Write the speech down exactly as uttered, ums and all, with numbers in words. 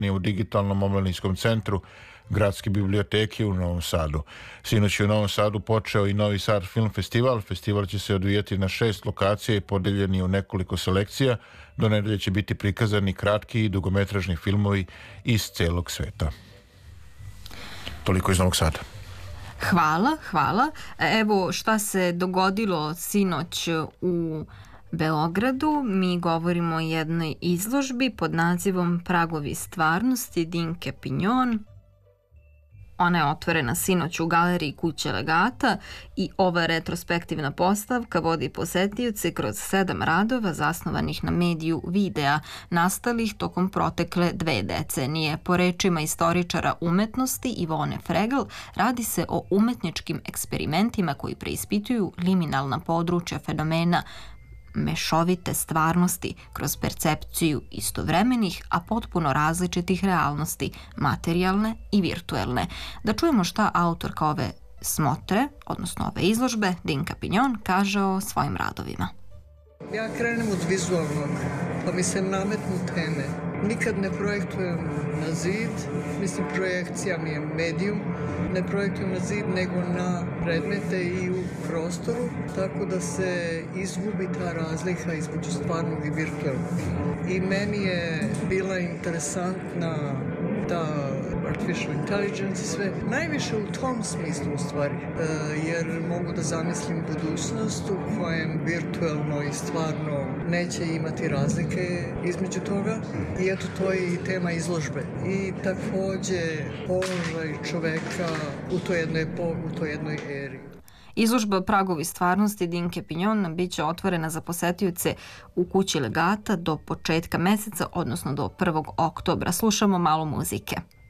najprisutnije u digitalnom omladinskom centru Gradske biblioteke u Novom Sadu. Sinoć je u Novom Sadu počeo i Novi Sad Film Festival. Festival će se odvijati na šest lokacija i podeljeni u nekoliko selekcija. Do nedelje će biti prikazani kratki i dugometražni filmovi iz celog sveta. Toliko iz Novog Sada. Hvala, hvala. Evo šta se dogodilo sinoć u Beogradu. Mi govorimo o jednoj izložbi pod nazivom Pragovi stvarnosti Dinke Pinjon. Ona je otvorena sinoć u galeriji Kuće legata i ova retrospektivna postavka vodi posetioce kroz sedam radova zasnovanih na mediju videa, nastalih tokom protekle dve decenije. Po rečima istoričara umetnosti Ivone Fregl, radi se o umetničkim eksperimentima koji preispituju liminalna područja fenomena mešovite stvarnosti kroz percepciju istovremenih, a potpuno različitih realnosti, materijalne i virtuelne. Da čujemo šta autorka ove smotre, odnosno ove izložbe, Dinka Pinjon, kaže o svojim radovima. Ja krenem od vizualnog, pa mi se nametnu teme. Nikad ne projektujem na zid, mislim projekcija mi je medijum, ne projektujem na zid nego na predmete i u prostoru, tako da se izgubi ta razlika između stvarnog i virtualnog. I meni je bila interesantna ta artificial intelligence i sve, najviše u tom smislu u stvari, jer mogu da zamislim budućnost u kojem virtualno i stvarno neće imati razlike između toga i eto to je i tema izložbe i takođe položaj čoveka u toj jednoj epohi, u toj jednoj eri. Izložba Pragovi stvarnosti Dinke Pinjon biće otvorena za posetioce u Kući legata do početka meseca, odnosno do prvog oktobra. Slušamo malo muzike.